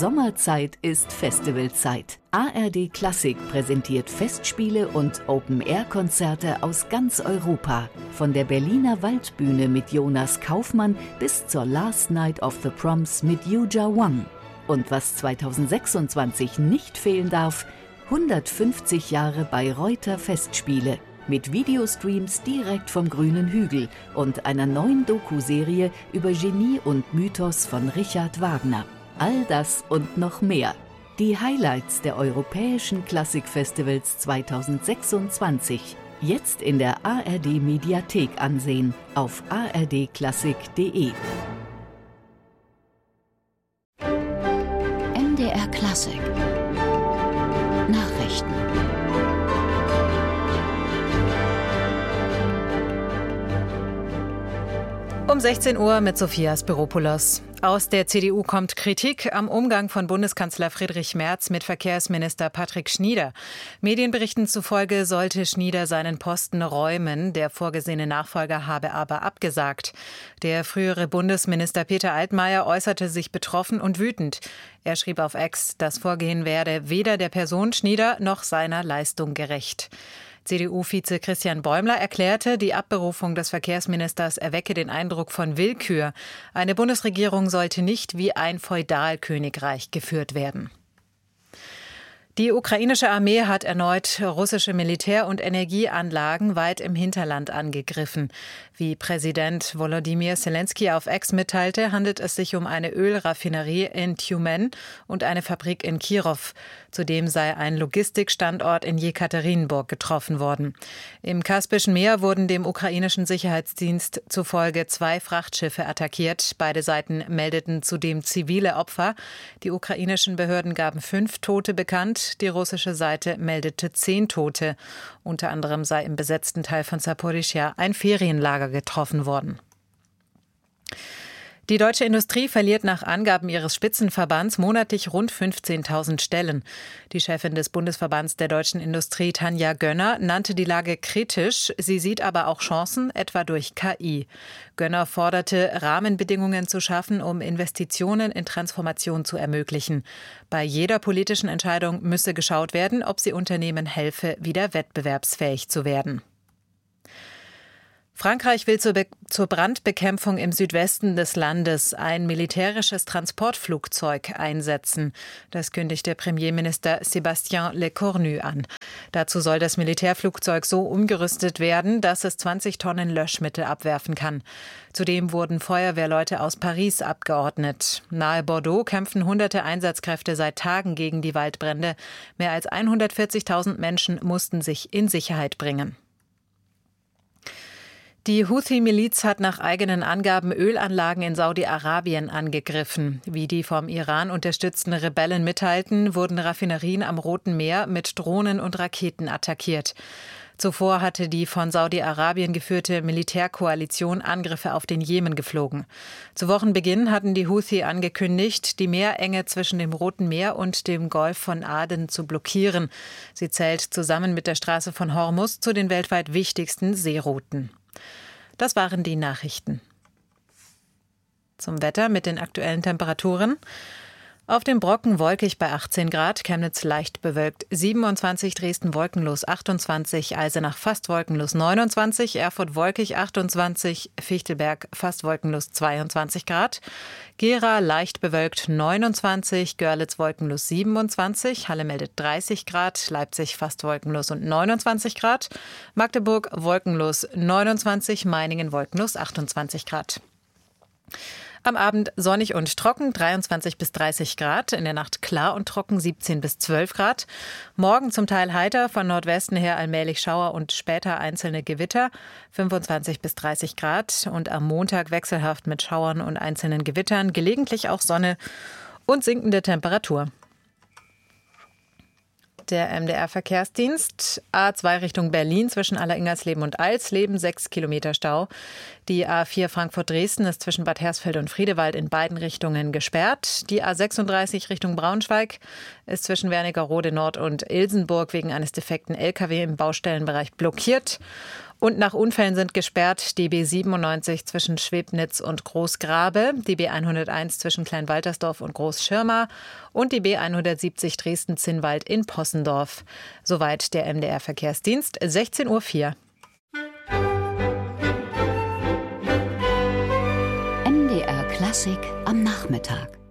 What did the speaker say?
Sommerzeit ist Festivalzeit. ARD Klassik präsentiert Festspiele und Open-Air-Konzerte aus ganz Europa. Von der Berliner Waldbühne mit Jonas Kaufmann bis zur Last Night of the Proms mit Yuja Wang. Und was 2026 nicht fehlen darf, 150 Jahre Bayreuther Festspiele. Mit Videostreams direkt vom grünen Hügel und einer neuen Doku-Serie über Genie und Mythos von Richard Wagner. All das und noch mehr. Die Highlights der Europäischen Klassikfestivals 2026. Jetzt in der ARD-Mediathek ansehen auf ardklassik.de. MDR Klassik Nachrichten. Um 16 Uhr mit Sophia Spiropoulos. Aus der CDU kommt Kritik am Umgang von Bundeskanzler Friedrich Merz mit Verkehrsminister Patrick Schnieder. Medienberichten zufolge sollte Schnieder seinen Posten räumen. Der vorgesehene Nachfolger habe aber abgesagt. Der frühere Bundesminister Peter Altmaier äußerte sich betroffen und wütend. Er schrieb auf X, das Vorgehen werde weder der Person Schnieder noch seiner Leistung gerecht. CDU-Vize Christian Bäumler erklärte, die Abberufung des Verkehrsministers erwecke den Eindruck von Willkür. Eine Bundesregierung sollte nicht wie ein Feudalkönigreich geführt werden. Die ukrainische Armee hat erneut russische Militär- und Energieanlagen weit im Hinterland angegriffen. Wie Präsident Volodymyr Zelensky auf X mitteilte, handelt es sich um eine Ölraffinerie in Tjumen und eine Fabrik in Kirow. Zudem sei ein Logistikstandort in Jekaterinburg getroffen worden. Im Kaspischen Meer wurden dem ukrainischen Sicherheitsdienst zufolge 2 Frachtschiffe attackiert. Beide Seiten meldeten zudem zivile Opfer. Die ukrainischen Behörden gaben 5 Tote bekannt. Die russische Seite meldete 10 Tote. Unter anderem sei im besetzten Teil von Saporischschja ein Ferienlager getroffen worden. Die deutsche Industrie verliert nach Angaben ihres Spitzenverbands monatlich rund 15.000 Stellen. Die Chefin des Bundesverbands der deutschen Industrie, Tanja Gönner, nannte die Lage kritisch. Sie sieht aber auch Chancen, etwa durch KI. Gönner forderte, Rahmenbedingungen zu schaffen, um Investitionen in Transformation zu ermöglichen. Bei jeder politischen Entscheidung müsse geschaut werden, ob sie Unternehmen helfe, wieder wettbewerbsfähig zu werden. Frankreich will zur Brandbekämpfung im Südwesten des Landes ein militärisches Transportflugzeug einsetzen. Das kündigte Premierminister Sébastien Lecornu an. Dazu soll das Militärflugzeug so umgerüstet werden, dass es 20 Tonnen Löschmittel abwerfen kann. Zudem wurden Feuerwehrleute aus Paris abgeordnet. Nahe Bordeaux kämpfen hunderte Einsatzkräfte seit Tagen gegen die Waldbrände. Mehr als 140.000 Menschen mussten sich in Sicherheit bringen. Die Houthi-Miliz hat nach eigenen Angaben Ölanlagen in Saudi-Arabien angegriffen. Wie die vom Iran unterstützten Rebellen mitteilten, wurden Raffinerien am Roten Meer mit Drohnen und Raketen attackiert. Zuvor hatte die von Saudi-Arabien geführte Militärkoalition Angriffe auf den Jemen geflogen. Zu Wochenbeginn hatten die Houthi angekündigt, die Meerenge zwischen dem Roten Meer und dem Golf von Aden zu blockieren. Sie zählt zusammen mit der Straße von Hormuz zu den weltweit wichtigsten Seerouten. Das waren die Nachrichten. Zum Wetter mit den aktuellen Temperaturen. Auf dem Brocken wolkig bei 18 Grad, Chemnitz leicht bewölkt 27, Dresden wolkenlos 28, Eisenach fast wolkenlos 29, Erfurt wolkig 28, Fichtelberg fast wolkenlos 22 Grad, Gera leicht bewölkt 29, Görlitz wolkenlos 27, Halle meldet 30 Grad, Leipzig fast wolkenlos und 29 Grad, Magdeburg wolkenlos 29, Meiningen wolkenlos 28 Grad. Am Abend sonnig und trocken, 23 bis 30 Grad. In der Nacht klar und trocken, 17 bis 12 Grad. Morgen zum Teil heiter, von Nordwesten her allmählich Schauer und später einzelne Gewitter, 25 bis 30 Grad. Und am Montag wechselhaft mit Schauern und einzelnen Gewittern, gelegentlich auch Sonne und sinkende Temperatur. Der MDR-Verkehrsdienst. A2 Richtung Berlin zwischen Alleringers-Leben und Alsleben, 6 Kilometer Stau. Die A4 Frankfurt-Dresden ist zwischen Bad Hersfeld und Friedewald in beiden Richtungen gesperrt. Die A36 Richtung Braunschweig ist zwischen Wernigerode Nord und Ilsenburg wegen eines defekten LKW im Baustellenbereich blockiert. Und nach Unfällen sind gesperrt die B97 zwischen Schwebnitz und Großgrabe, die B101 zwischen Kleinwaltersdorf und Großschirma und die B170 Dresden-Zinnwald in Possendorf. Soweit der MDR-Verkehrsdienst, 16:04 Uhr. MDR Klassik am Nachmittag.